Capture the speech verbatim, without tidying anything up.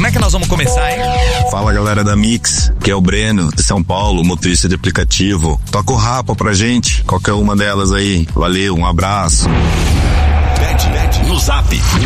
Como é que nós vamos começar, hein? Fala, galera da Mix, que é o Breno, de São Paulo, motorista de aplicativo. Toca o Rapa pra gente, qualquer uma delas aí. Valeu, um abraço. Pede, pede no Zap.